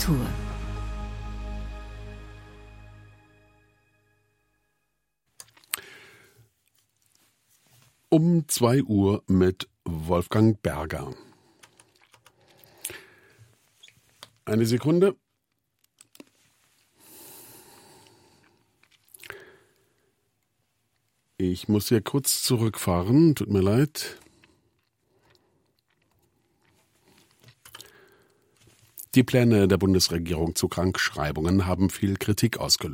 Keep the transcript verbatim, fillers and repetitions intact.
Kultur. Um zwei Uhr mit Wolfgang Berger. Eine Sekunde. Ich muss hier kurz zurückfahren, tut mir leid. Die Pläne der Bundesregierung zu Krankschreibungen haben viel Kritik ausgelöst.